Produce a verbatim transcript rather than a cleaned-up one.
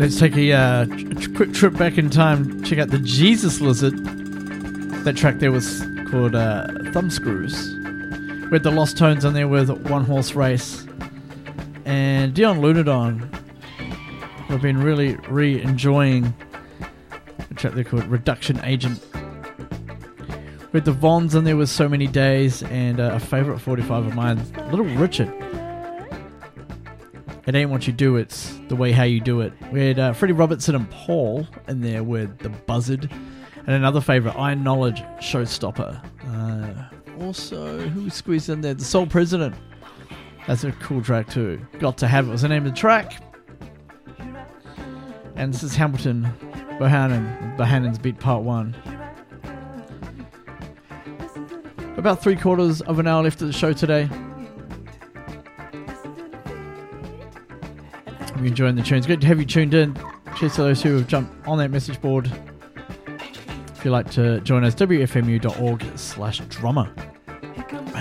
Let's take a uh, tr- quick trip back in time. Check out the Jesus Lizard. That track there was called uh, Thumbscrews. We had the Lost Tones on there with One Horse Race. And Dion Lunadon. I've been really re-enjoying a track there called Reduction Agent. We had the Vons on there with So Many Days. And uh, a favourite forty-five of mine, Little Richard. It ain't what you do, it's the way how you do it. We had uh, Freddie Robertson and Paul in there with The Buzzard. And another favourite, Iron Knowledge, Showstopper. Uh, also, who squeezed in there? The Soul President. That's a cool track too. Got to Have It was the name of the track. And this is Hamilton Bohannon. Bohannon's Beat Part one. About three quarters of an hour left of the show today. Hope you're enjoying the tunes. Good to have you tuned in. Cheers to those who have jumped on that message board. If you'd like to join us, w f m u dot org slash drummer.